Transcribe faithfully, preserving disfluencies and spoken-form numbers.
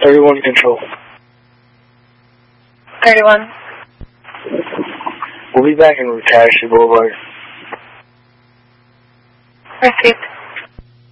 thirty-one control. thirty-one. We'll be back in Rutashi Boulevard. Received.